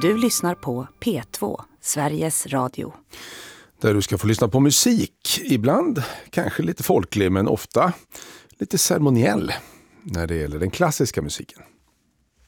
Du lyssnar på P2, Sveriges Radio. Där du ska få lyssna på musik. Ibland kanske lite folklig, men ofta lite ceremoniell när det gäller den klassiska musiken.